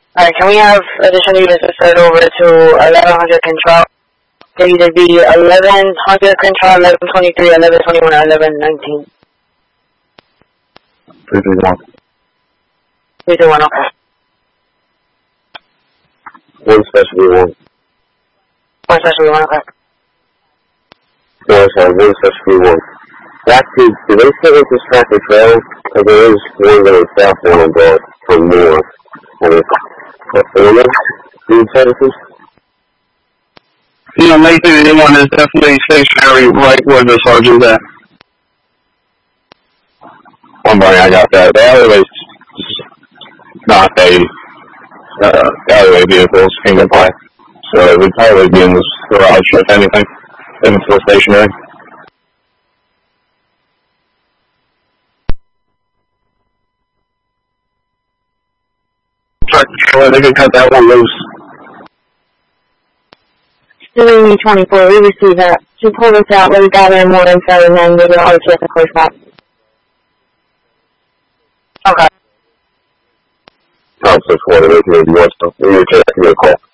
Alright, can we have additional units to start over to 1100 control? It'll either be 1100 control, 1123, 1121, or 1119. 331. 321, okay. One specialty one. One specialty one, okay. No, sorry, one specialty one. Back to, do they still want this track and trail? Because there is one that is southbound on Dart from north. And it's performance food services. You know, Nathan, anyone is definitely stationary right where the sergeant's at. One morning I got that. The alleyway's not alleyway vehicles came in by. So it would probably be in this garage, if anything, if it's still stationary. They can cut that one loose. 324, we received that. She pulled us out, let us gather more info, and then we'll all check the course back. Okay. I'll just want to make sure you want stuff. You're checking your call.